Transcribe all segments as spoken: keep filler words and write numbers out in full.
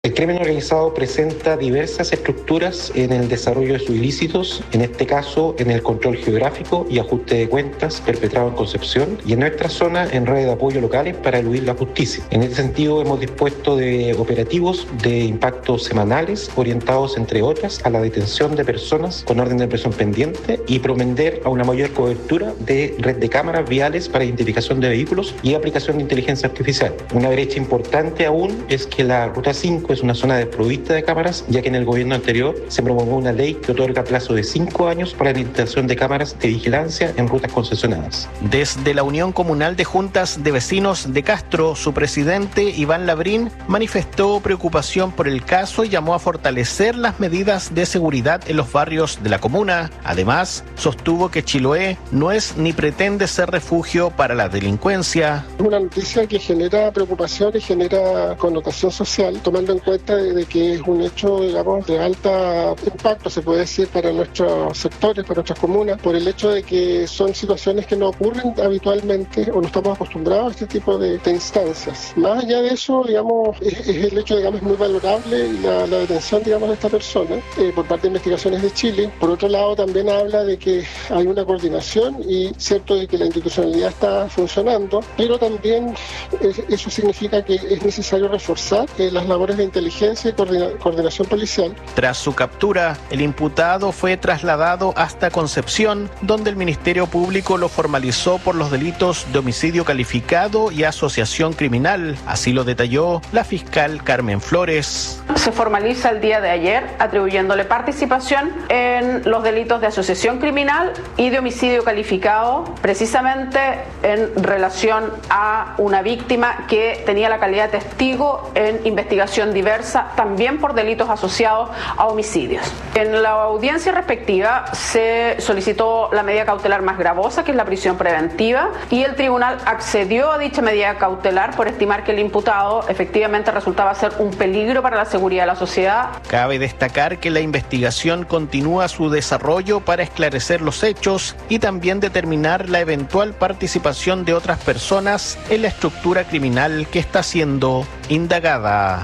El crimen organizado presenta diversas estructuras en el desarrollo de sus ilícitos, en este caso en el control geográfico y ajuste de cuentas perpetrado en Concepción y en nuestra zona en redes de apoyo locales para eludir la justicia. En este sentido hemos dispuesto de operativos de impacto semanales orientados entre otras a la detención de personas con orden de prisión pendiente y promender a una mayor cobertura de red de cámaras viales para identificación de vehículos y aplicación de inteligencia artificial. Una brecha importante aún es que la Ruta cinco es una zona desprovista de cámaras, ya que en el gobierno anterior se promulgó una ley que otorga plazo de cinco años para la instalación de cámaras de vigilancia en rutas concesionadas. Desde la Unión Comunal de Juntas de Vecinos de Castro, su presidente, Iván Labrín, manifestó preocupación por el caso y llamó a fortalecer las medidas de seguridad en los barrios de la comuna. Además, sostuvo que Chiloé no es ni pretende ser refugio para la delincuencia. Es una noticia que genera preocupación y genera connotación social, tomando en cuenta de, de que es un hecho, digamos, de alta impacto, se puede decir, para nuestros sectores, para nuestras comunas, por el hecho de que son situaciones que no ocurren habitualmente o no estamos acostumbrados a este tipo de, de instancias. Más allá de eso, digamos, es, es el hecho, digamos, muy valorable la, la detención, digamos, de esta persona eh, por parte de Investigaciones de Chile. Por otro lado, también habla de que hay una coordinación y cierto de que la institucionalidad está funcionando, pero también eh, eso significa que es necesario reforzar eh, las labores de inteligencia y coordina- coordinación policial. Tras su captura, el imputado fue trasladado hasta Concepción, donde el Ministerio Público lo formalizó por los delitos de homicidio calificado y asociación criminal. Así lo detalló la fiscal Carmen Flores. Se formaliza el día de ayer atribuyéndole participación en los delitos de asociación criminal y de homicidio calificado, precisamente en relación a una víctima que tenía la calidad de testigo en investigación diversa, también por delitos asociados a homicidios. En la audiencia respectiva se solicitó la medida cautelar más gravosa, que es la prisión preventiva, y el tribunal accedió a dicha medida cautelar por estimar que el imputado efectivamente resultaba ser un peligro para la seguridad de la sociedad. Cabe destacar que la investigación continúa su desarrollo para esclarecer los hechos y también determinar la eventual participación de otras personas en la estructura criminal que está siendo indagada.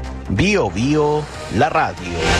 Bio Bio, la radio.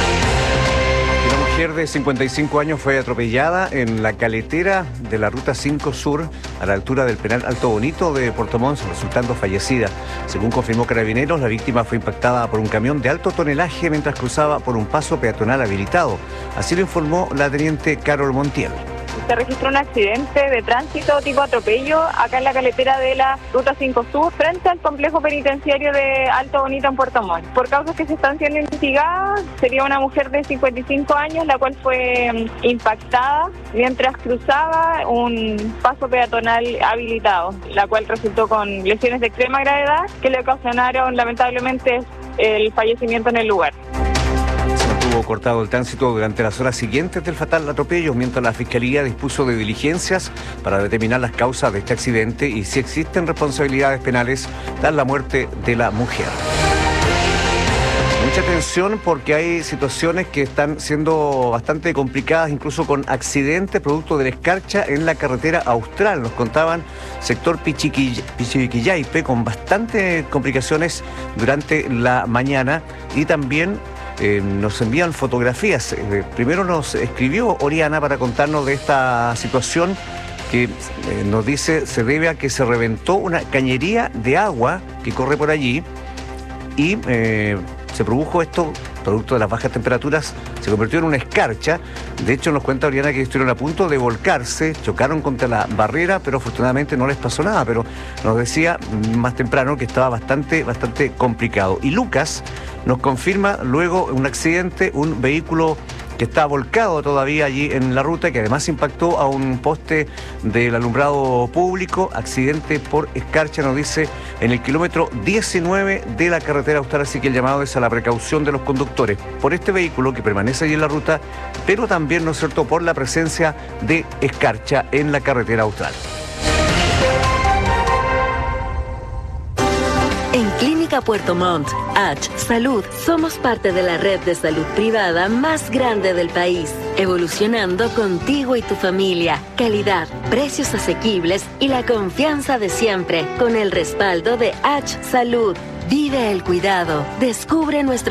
Una mujer de cincuenta y cinco años fue atropellada en la caletera de la Ruta cinco Sur, a la altura del penal Alto Bonito de Puerto Montt, resultando fallecida. Según confirmó Carabineros, la víctima fue impactada por un camión de alto tonelaje mientras cruzaba por un paso peatonal habilitado. Así lo informó la teniente Carol Montiel. Se registró un accidente de tránsito tipo atropello acá en la caletera de la Ruta cinco Sur, frente al complejo penitenciario de Alto Bonito en Puerto Montt. Por causas que se están siendo investigadas, sería una mujer de cincuenta y cinco años, la cual fue impactada mientras cruzaba un paso peatonal habilitado, la cual resultó con lesiones de extrema gravedad que le ocasionaron lamentablemente el fallecimiento en el lugar. Estuvo cortado el tránsito durante las horas siguientes del fatal atropello, mientras la Fiscalía dispuso de diligencias para determinar las causas de este accidente y si existen responsabilidades penales tras la muerte de la mujer. Mucha atención porque hay situaciones que están siendo bastante complicadas, incluso con accidentes producto de la escarcha en la carretera austral. Nos contaban sector Pichiquill- Pichiquillaipe con bastantes complicaciones durante la mañana y también Eh, nos envían fotografías. Eh, primero nos escribió Oriana para contarnos de esta situación que eh, nos dice se debe a que se reventó una cañería de agua que corre por allí y eh, se produjo esto producto de las bajas temperaturas, se convirtió en una escarcha. De hecho, nos cuenta Oriana que estuvieron a punto de volcarse, chocaron contra la barrera, pero afortunadamente no les pasó nada, pero nos decía más temprano que estaba bastante, bastante complicado. Y Lucas nos confirma luego un accidente, un vehículo que está volcado todavía allí en la ruta, que además impactó a un poste del alumbrado público. Accidente por escarcha, nos dice, en el kilómetro diecinueve de la carretera austral, así que el llamado es a la precaución de los conductores por este vehículo que permanece allí en la ruta, pero también, ¿no es cierto?, por la presencia de escarcha en la carretera austral. En Clínica Puerto Montt, H Salud, somos parte de la red de salud privada más grande del país, evolucionando contigo y tu familia. Calidad, precios asequibles y la confianza de siempre, con el respaldo de H Salud. Vive el cuidado. Descubre nuestro